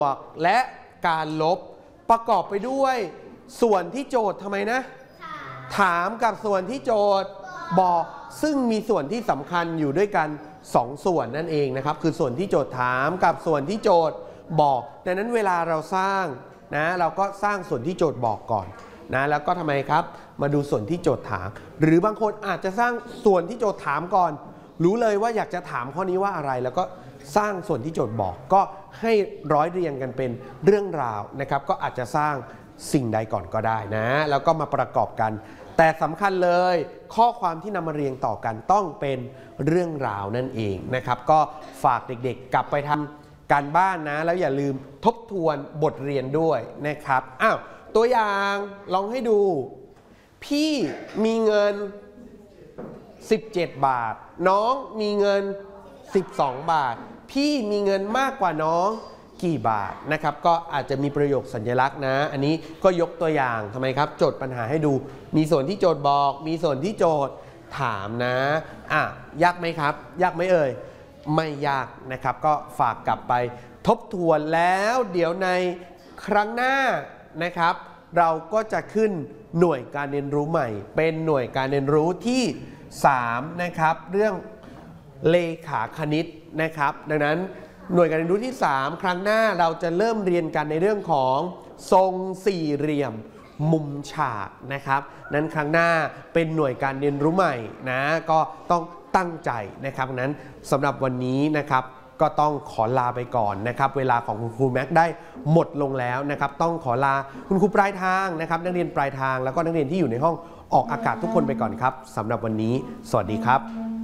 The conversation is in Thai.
บวกและการลบประกอบไปด้วยส่วนที่โจทย์ทำไมนะถามกับส่วนที่โจทย์บอกซึ่งมีส่วนที่สำคัญอยู่ด้วยกัน2ส่วนนั่นเองนะครับคือส่วนที่โจทย์ถามกับส่วนที่โจทย์บอกดังนั้นเวลาเราสร้างนะเราก็สร้างส่วนที่โจทย์บอกก่อนนะแล้วก็ทำไมครับมาดูส่วนที่โจทย์ถามหรือบางคนอาจจะสร้างส่วนที่โจทย์ถามก่อนรู้เลยว่าอยากจะถามข้อนี้ว่าอะไรแล้วก็สร้างส่วนที่โจทย์บอกก็ให้ร้อยเรียงกันเป็นเรื่องราวนะครับก็อาจจะสร้างสิ่งใดก่อนก็ได้นะแล้วก็มาประกอบกันแต่สำคัญเลยข้อความที่นำมาเรียงต่อกันต้องเป็นเรื่องราวนั่นเองนะครับก็ฝากเด็กๆกลับไปทำการบ้านนะแล้วอย่าลืมทบทวนบทเรียนด้วยนะครับตัวอย่างลองให้ดูพี่มีเงิน17 บาทน้องมีเงิน12 บาทพี่มีเงินมากกว่าน้องกี่บาทนะครับก็อาจจะมีประโยคสัญลักษณ์นะอันนี้ก็ยกตัวอย่างทำไมครับโจทย์ปัญหาให้ดูมีส่วนที่โจทย์บอกมีส่วนที่โจทย์ถามนะยากไหมครับยากไหมเอ่ยไม่ยากนะครับก็ฝากกลับไปทบทวนแล้วเดี๋ยวในครั้งหน้านะครับเราก็จะขึ้นหน่วยการเรียนรู้ใหม่เป็นหน่วยการเรียนรู้ที่3นะครับเรื่องเลขาคณิตนะครับดังนั้นหน่วยการเรียนรู้ที่3ครั้งหน้าเราจะเริ่มเรียนกันในเรื่องของทรงสี่เหลี่ยมมุมฉากนะครับนั้นครั้งหน้าเป็นหน่วยการเรียนรู้ใหม่นะก็ต้องตั้งใจนะครับนั้นสำหรับวันนี้นะครับก็ต้องขอลาไปก่อนนะครับเวลาของคุณครูแม็กได้หมดลงแล้วนะครับต้องขอลาคุณครูปลายทางนะครับนักเรียนปลายทางแล้วก็นักเรียนที่อยู่ในห้องออกอากาศทุกคนไปก่อนครับสำหรับวันนี้สวัสดีครับ